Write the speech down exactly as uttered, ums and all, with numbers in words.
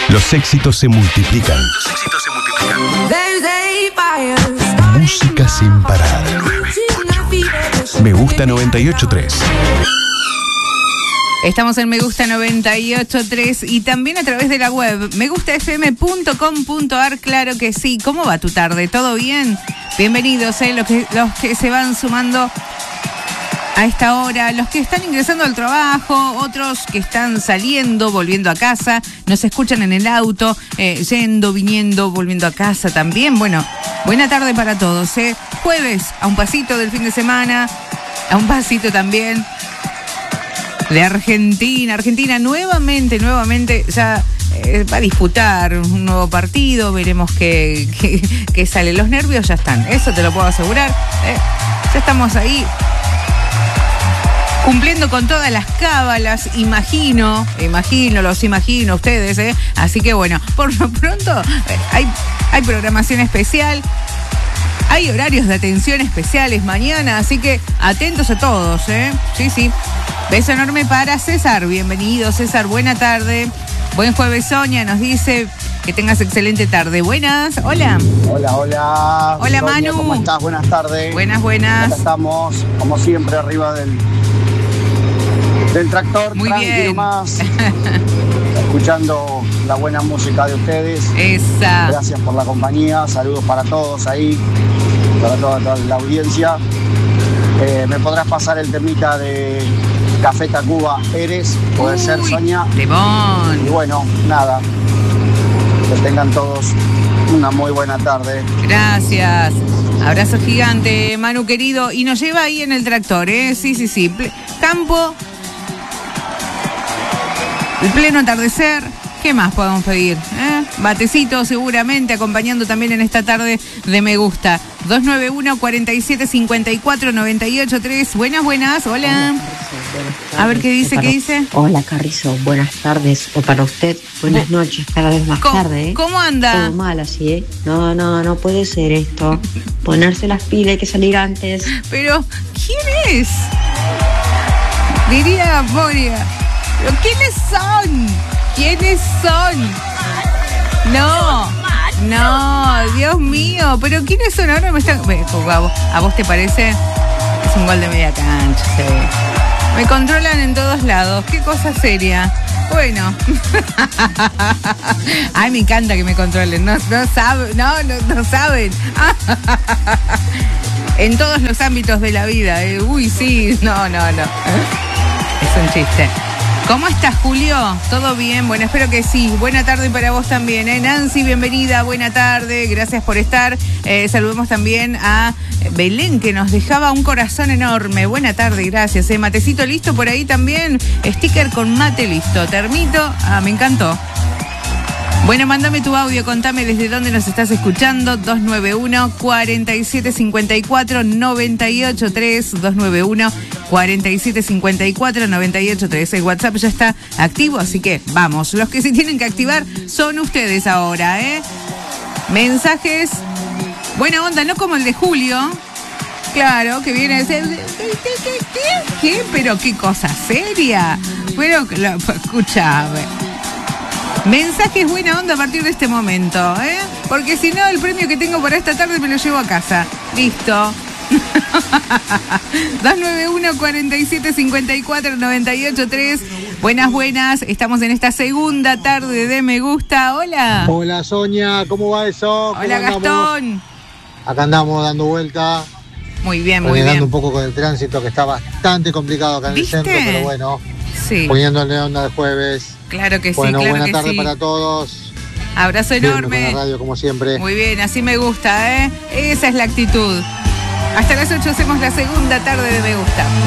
Los éxitos se multiplican. Los éxitos se multiplican. Música sin parar. nueve ocho. Me gusta noventa y ocho tres. Estamos en Me Gusta noventa y ocho tres y también a través de la web me gusta f m punto com punto a r. Claro que sí. ¿Cómo va tu tarde? ¿Todo bien? Bienvenidos, eh, los que, los que se van sumando a esta hora, los que están ingresando al trabajo, otros que están saliendo, volviendo a casa, nos escuchan en el auto, eh, yendo, viniendo, volviendo a casa también. Bueno, buena tarde para todos, ¿eh? Jueves, a un pasito del fin de semana, a un pasito también de Argentina. Argentina nuevamente, nuevamente ya eh, va a disputar un nuevo partido, veremos qué, qué, qué sale. Los nervios ya están, eso te lo puedo asegurar. Eh, ya estamos ahí cumpliendo con todas las cábalas, imagino, imagino, los imagino ustedes, ¿eh? Así que bueno, por lo pronto eh, hay, hay programación especial, hay horarios de atención especiales mañana, así que atentos a todos, ¿eh? Sí, sí. Beso enorme para César, bienvenido César, buena tarde. Buen jueves, Sonia, nos dice que tengas excelente tarde. Buenas, hola. Hola, hola. Hola, Sonia, Manu. ¿cómo estás? Buenas tardes. Buenas, buenas. Acá estamos, como siempre, arriba del, del tractor. Muy bien. Más, escuchando la buena música de ustedes. Esa. Gracias por la compañía. Saludos para todos ahí, para toda, toda la audiencia. Eh, ¿Me podrás pasar el temita de Café Tacuba Eres? Puede Uy, ser, Sonia. Limón. Y bueno, nada. Que tengan todos una muy buena tarde. Gracias. Abrazo gigante, Manu querido. Y nos lleva ahí en el tractor, ¿eh? Sí, sí, sí. Ple- campo. El pleno atardecer. ¿Qué más podemos pedir? ¿Eh? Batecito seguramente, acompañando también en esta tarde de Me Gusta. dos nueve uno, cuatro siete cinco cuatro, nueve ocho tres. Buenas, buenas. Hola. A ver qué dice, qué dice. Hola, Carrizo. Buenas tardes. O para usted, buenas noches. Cada vez más ¿Cómo, tarde, ¿eh? ¿Cómo anda? Todo mal así, ¿eh? No, no, no puede ser esto. Ponerse las pilas, hay que salir antes. Pero, ¿quién es? Diría Moria. ¿Pero quiénes son? ¿Quiénes son? No, no, Dios mío, pero ¿quiénes son? Ahora me están... ¿A vos, ¿A vos te parece? Es un gol de media cancha, sí. Me controlan en todos lados, qué cosa seria. Bueno. Ay, me encanta que me controlen, no, no saben, no, no, no saben. En todos los ámbitos de la vida, eh. Uy, sí, no, no, no. Es un chiste. ¿Cómo estás, Julio? ¿Todo bien? Bueno, espero que sí. Buena tarde para vos también, ¿eh? Nancy, bienvenida, buena tarde, gracias por estar. Eh, saludemos también a Belén, que nos dejaba un corazón enorme. Buena tarde, gracias. ¿eh? Matecito listo por ahí también. Sticker con mate listo. Termito, ah, me encantó. Bueno, mándame tu audio, contame desde dónde nos estás escuchando. dos nueve uno, cuatro siete cinco cuatro, nueve ocho tres. dos nueve uno, cuatro siete cinco cuatro, nueve ocho tres. El WhatsApp ya está activo, así que vamos. Los que se tienen que activar son ustedes ahora, ¿eh? Mensajes. Buena onda, no como el de Julio. Claro, que viene a decir... ¿Qué? ¿Qué? ¿Qué? ¿Qué? Pero qué cosa seria. Bueno, escuchame. Mensajes buena onda a partir de este momento, ¿eh? Porque si no, el premio que tengo para esta tarde me lo llevo a casa. Listo. dos nueve uno, cuatro siete cinco cuatro, nueve ocho tres. Buenas, buenas. Estamos en esta segunda tarde de Me Gusta. Hola. Hola, Sonia. ¿Cómo va eso? ¿Cómo Hola, andamos? Gastón. Acá andamos dando vuelta. Muy bien, muy Renegando bien. un poco con el tránsito, que está bastante complicado acá en ¿Viste? el centro, pero bueno, Sí, poniéndole onda de jueves. claro que sí, Bueno, claro buena que tarde sí. para todos. Abrazo Firme con enorme. la radio, como siempre. Muy bien, así me gusta, ¿eh? Esa es la actitud. Hasta las ocho hacemos la segunda tarde de Me Gusta.